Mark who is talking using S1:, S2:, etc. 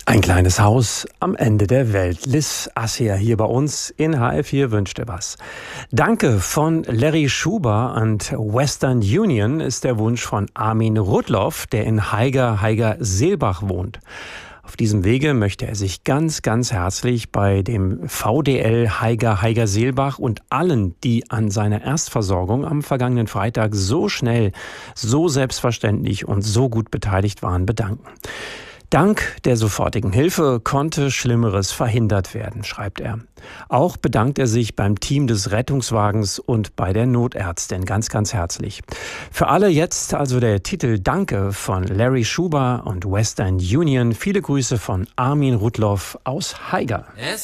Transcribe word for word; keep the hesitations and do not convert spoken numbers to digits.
S1: Ein kleines Haus am Ende der Welt. Liz Assia hier bei uns in H F vier wünscht dir was. Danke von Larry Schuber und Western Union ist der Wunsch von Armin Rudloff, der in Haiger, Haiger-Seelbach wohnt. Auf diesem Wege möchte er sich ganz, ganz herzlich bei dem V D L Haiger, Haiger-Seelbach und allen, die an seiner Erstversorgung am vergangenen Freitag so schnell, so selbstverständlich und so gut beteiligt waren, bedanken. Dank der sofortigen Hilfe konnte Schlimmeres verhindert werden, schreibt er. Auch bedankt er sich beim Team des Rettungswagens und bei der Notärztin ganz, ganz herzlich. Für alle jetzt also der Titel Danke von Larry Schuber und Western Union. Viele Grüße von Armin Rudloff aus Haiger.